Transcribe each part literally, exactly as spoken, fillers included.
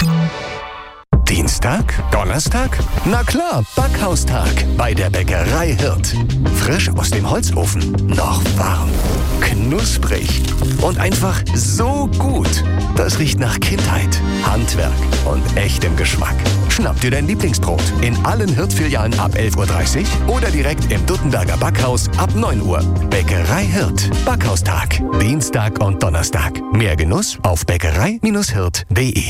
Dienstag? Donnerstag? Na klar, Backhaustag bei der Bäckerei Hirt. Frisch aus dem Holzofen, noch warm, knusprig und einfach so gut. Das riecht nach Kindheit, Handwerk und echtem Geschmack. Schnapp dir dein Lieblingsbrot in allen Hirt-Filialen ab elf Uhr dreißig oder direkt im Duttenberger Backhaus ab neun Uhr. Bäckerei Hirt. Backhaustag. Dienstag und Donnerstag. Mehr Genuss auf bäckerei Bindestrich hirt punkt de.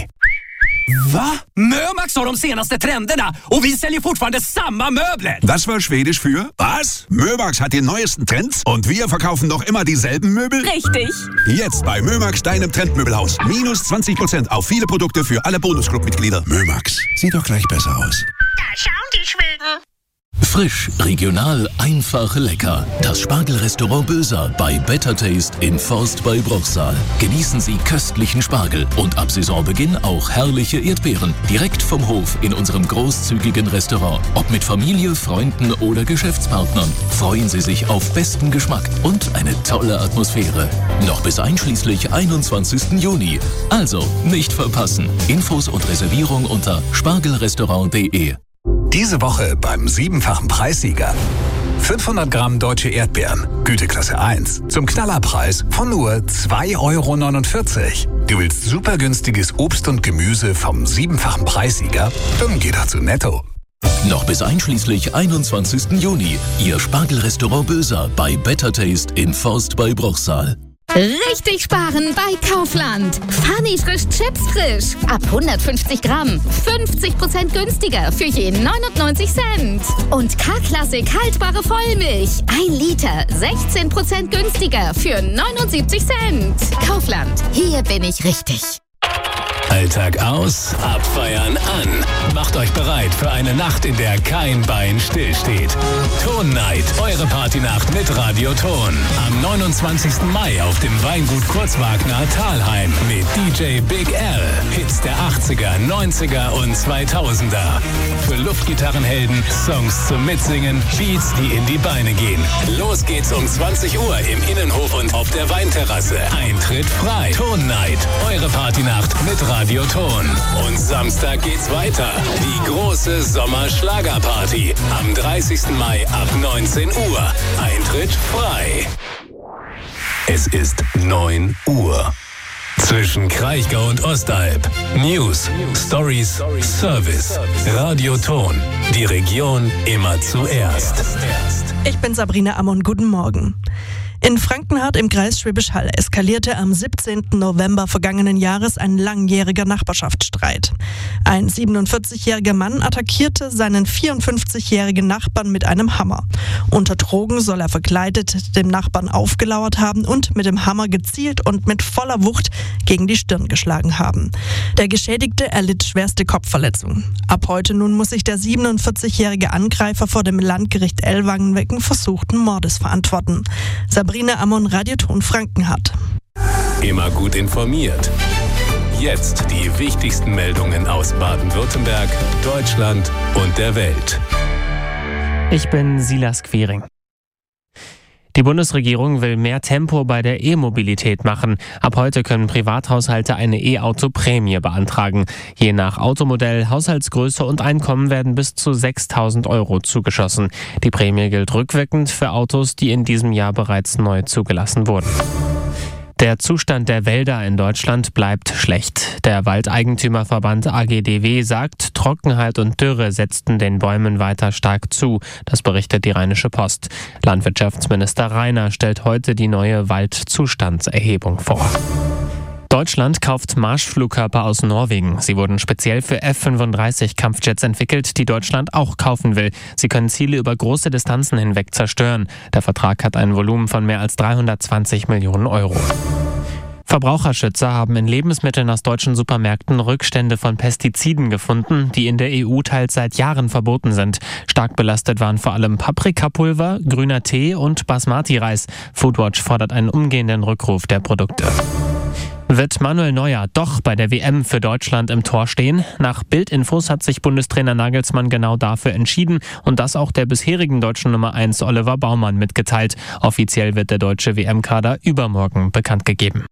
Va? Mömax har de senaste trenderna och vi säljer fortfarande samma möbler. Das war Schwedisch für was? Mömax hat die neuesten Trends und wir verkaufen noch immer dieselben Möbel? Richtig. Jetzt bei Mömax, deinem Trendmöbelhaus. Minus zwanzig Prozent auf viele Produkte für alle Bonusclub-Mitglieder. Mömax, sieht doch gleich besser aus. Da schauen die Schweden. Frisch, regional, einfach, lecker. Das Spargelrestaurant Böser bei Better Taste in Forst bei Bruchsal. Genießen Sie köstlichen Spargel und ab Saisonbeginn auch herrliche Erdbeeren. Direkt vom Hof in unserem großzügigen Restaurant. Ob mit Familie, Freunden oder Geschäftspartnern. Freuen Sie sich auf besten Geschmack und eine tolle Atmosphäre. Noch bis einschließlich einundzwanzigsten Juni. Also nicht verpassen. Infos und Reservierung unter spargelrestaurant punkt de. Diese Woche beim siebenfachen Preissieger. fünfhundert Gramm deutsche Erdbeeren, Güteklasse eins, zum Knallerpreis von nur zwei Euro neunundvierzig. Du willst super günstiges Obst und Gemüse vom siebenfachen Preissieger? Dann geh doch zu Netto. Noch bis einschließlich einundzwanzigsten Juni. Ihr Spargelrestaurant Böser bei Better Taste in Forst bei Bruchsal. Richtig sparen bei Kaufland. Funny frisch Chips frisch. Ab hundertfünfzig Gramm. fünfzig Prozent günstiger für je neunundneunzig Cent. Und K-Klassik haltbare Vollmilch. ein Liter. sechzehn Prozent günstiger für neunundsiebzig Cent. Kaufland. Hier bin ich richtig. Alltag aus, abfeiern an. Macht euch bereit für eine Nacht, in der kein Bein stillsteht. Ton Night, eure Partynacht mit Radio Ton. Am neunundzwanzigsten Mai auf dem Weingut Kurzwagner Thalheim mit D J Big L. Hits der achtziger, neunziger und zweitausender. Für Luftgitarrenhelden, Songs zum Mitsingen, Beats, die in die Beine gehen. Los geht's um zwanzig Uhr im Innenhof und auf der Weinterrasse. Eintritt frei. Ton Night, eure Partynacht mit Radio Ton. Und Samstag geht's weiter. Die große Sommerschlagerparty. Am dreißigsten Mai ab neunzehn Uhr. Eintritt frei. Es ist neun Uhr. Zwischen Kraichgau und Ostalb. News, Stories, Service. Radio Ton. Die Region immer zuerst. Ich bin Sabrina Ammon. Guten Morgen. In Frankenhardt im Kreis Schwäbisch Hall eskalierte am siebzehnten November vergangenen Jahres ein langjähriger Nachbarschaftsstreit. Ein siebenundvierzigjähriger Mann attackierte seinen vierundfünfzigjährigen Nachbarn mit einem Hammer. Unter Drogen soll er verkleidet dem Nachbarn aufgelauert haben und mit dem Hammer gezielt und mit voller Wucht gegen die Stirn geschlagen haben. Der Geschädigte erlitt schwerste Kopfverletzungen. Ab heute nun muss sich der siebenundvierzigjährige Angreifer vor dem Landgericht Ellwangen wegen versuchten Mordes verantworten. Sabrina Ammon, Radio Ton Frankenhardt. Immer gut informiert. Jetzt die wichtigsten Meldungen aus Baden-Württemberg, Deutschland und der Welt. Ich bin Silas Quiring. Die Bundesregierung will mehr Tempo bei der E-Mobilität machen. Ab heute können Privathaushalte eine E-Auto-Prämie beantragen. Je nach Automodell, Haushaltsgröße und Einkommen werden bis zu sechstausend Euro zugeschossen. Die Prämie gilt rückwirkend für Autos, die in diesem Jahr bereits neu zugelassen wurden. Der Zustand der Wälder in Deutschland bleibt schlecht. Der Waldeigentümerverband A G D W sagt, Trockenheit und Dürre setzten den Bäumen weiter stark zu. Das berichtet die Rheinische Post. Landwirtschaftsminister Rainer stellt heute die neue Waldzustandserhebung vor. Deutschland kauft Marschflugkörper aus Norwegen. Sie wurden speziell für F fünfunddreißig Kampfjets entwickelt, die Deutschland auch kaufen will. Sie können Ziele über große Distanzen hinweg zerstören. Der Vertrag hat ein Volumen von mehr als dreihundertzwanzig Millionen Euro. Verbraucherschützer haben in Lebensmitteln aus deutschen Supermärkten Rückstände von Pestiziden gefunden, die in der E U teils seit Jahren verboten sind. Stark belastet waren vor allem Paprikapulver, grüner Tee und Basmati-Reis. Foodwatch fordert einen umgehenden Rückruf der Produkte. Wird Manuel Neuer doch bei der W M für Deutschland im Tor stehen? Nach Bild-Infos hat sich Bundestrainer Nagelsmann genau dafür entschieden und das auch der bisherigen deutschen Nummer eins Oliver Baumann mitgeteilt. Offiziell wird der deutsche W M-Kader übermorgen bekannt gegeben.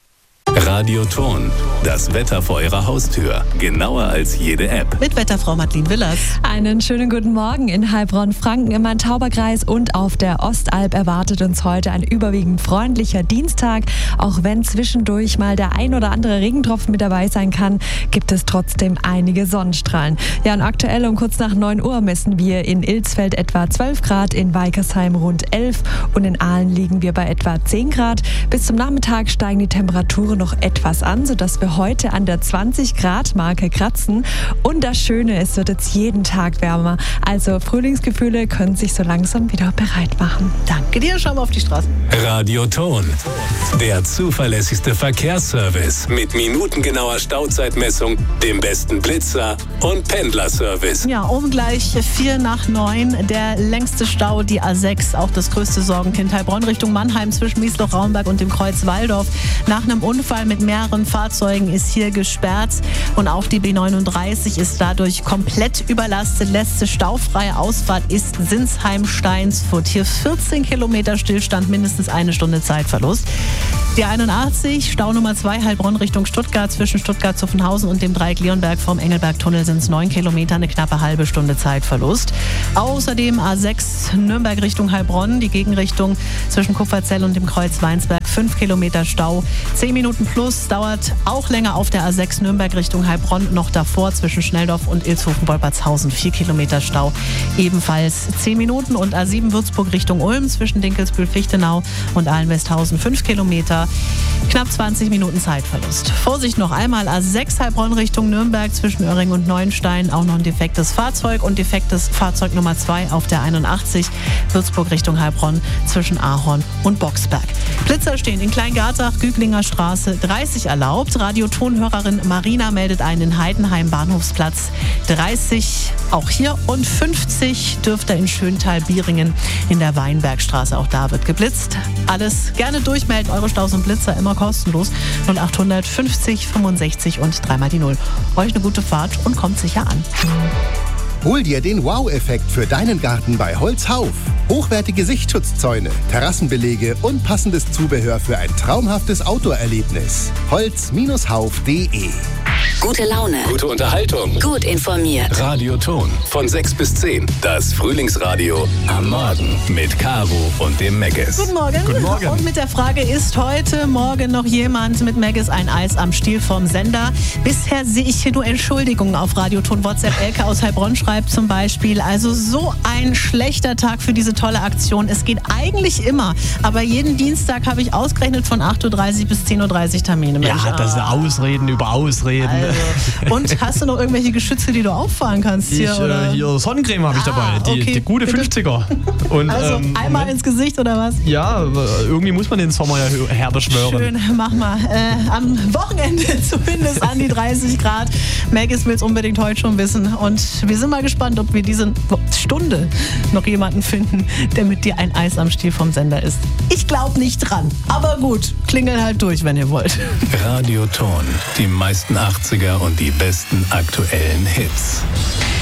Radioton, das Wetter vor Ihrer Haustür. Genauer als jede App. Mit Wetterfrau Madeleine Willers. Einen schönen guten Morgen in Heilbronn, Franken, im Main-Tauber-Kreis und auf der Ostalb erwartet uns heute ein überwiegend freundlicher Dienstag. Auch wenn zwischendurch mal der ein oder andere Regentropfen mit dabei sein kann, gibt es trotzdem einige Sonnenstrahlen. Ja, und aktuell um kurz nach neun Uhr messen wir in Ilsfeld etwa zwölf Grad, in Weikersheim rund elf und in Aalen liegen wir bei etwa zehn Grad. Bis zum Nachmittag steigen die Temperaturen noch etwas an, sodass wir heute an der zwanzig Grad Marke kratzen. Und das Schöne, es wird jetzt jeden Tag wärmer. Also Frühlingsgefühle können sich so langsam wieder bereit machen. Danke dir, schauen wir auf die Straßen. Radioton, der zuverlässigste Verkehrsservice mit minutengenauer Stauzeitmessung, dem besten Blitzer und Pendlerservice. Ja, um gleich vier nach neun, der längste Stau, die A sechs, auch das größte Sorgenkind Heilbronn Richtung Mannheim zwischen Miesloch-Raumberg und dem Kreuz Walldorf. Nach einem Unfall mit mehreren Fahrzeugen ist hier gesperrt und auch die B neununddreißig ist dadurch komplett überlastet. Letzte staufreie Ausfahrt ist Sinsheim-Steinsfurt. Hier vierzehn Kilometer Stillstand, mindestens eine Stunde Zeitverlust. Die einundachtzig, Stau Nummer zwei, Heilbronn Richtung Stuttgart, zwischen Stuttgart-Zuffenhausen und dem Dreieck Leonberg vom Engelberg-Tunnel sind es neun Kilometer, eine knappe halbe Stunde Zeitverlust. Außerdem A sechs Nürnberg Richtung Heilbronn, die Gegenrichtung zwischen Kupferzell und dem Kreuz Weinsberg, fünf Kilometer Stau, zehn Minuten plus, dauert auch länger auf der A sechs Nürnberg Richtung Heilbronn, noch davor zwischen Schnelldorf und Ilshofen-Wolpertshausen, vier Kilometer Stau, ebenfalls zehn Minuten. Und A sieben Würzburg Richtung Ulm zwischen Dinkelsbühl-Fichtenau und Ahlen-Westhausen, fünf Kilometer, knapp zwanzig Minuten Zeitverlust. Vorsicht noch einmal, A sechs Heilbronn Richtung Nürnberg zwischen Öhring und Neuenstein, auch noch ein defektes Fahrzeug und defektes Fahrzeug Nummer zwei auf der einundachtzig Würzburg Richtung Heilbronn zwischen Ahorn und Boxberg. Blitzer stehen in Kleingarzach, Güglinger Straße, dreißig erlaubt. Radiotonhörerin Marina meldet einen in Heidenheim, Bahnhofsplatz dreißig, auch hier, und fünfzig dürfte in Schöntal-Bieringen in der Weinbergstraße, auch da wird geblitzt. Alles gerne durchmelden, eure Staus und Blitzer immer kostenlos. null achthundert fünfzig fünfundsechzig und dreimal die Null. Euch eine gute Fahrt und kommt sicher an. Hol dir den Wow-Effekt für deinen Garten bei Holzhauf. Hochwertige Sichtschutzzäune, Terrassenbelege und passendes Zubehör für ein traumhaftes Outdoor-Erlebnis. holz Hauf punkt de. Gute Laune. Gute Unterhaltung. Gut informiert. Radioton von sechs bis zehn. Das Frühlingsradio am Morgen mit Caro und dem Meggis. Guten Morgen. Guten Morgen. Und mit der Frage, ist heute Morgen noch jemand mit Meggis ein Eis am Stiel vom Sender? Bisher sehe ich hier nur Entschuldigungen auf Radioton. WhatsApp Elke aus Heilbronn schreibt zum Beispiel, also so ein schlechter Tag für diese tolle Aktion. Es geht eigentlich immer, aber jeden Dienstag habe ich ausgerechnet von acht Uhr dreißig bis zehn Uhr dreißig Termine. Mensch, ja, das ist Ausreden über Ausreden. Also. Und hast du noch irgendwelche Geschütze, die du auffahren kannst hier? Ich, oder? Äh, hier Sonnencreme habe ich dabei, ah, die, okay, die gute bitte. fünfziger. Und, also ähm, einmal Moment. ins Gesicht oder was? Ja, irgendwie muss man den Sommer ja herbe schwören. Schön, mach mal. Äh, am Wochenende zumindest an die dreißig Grad. Meggis will es unbedingt heute schon wissen. Und wir sind mal gespannt, ob wir diese Stunde noch jemanden finden, der mit dir ein Eis am Stiel vom Sender ist. Ich glaube nicht dran. Aber gut, klingelt halt durch, wenn ihr wollt. Radioton, die meisten achtziger und die besten aktuellen Hits.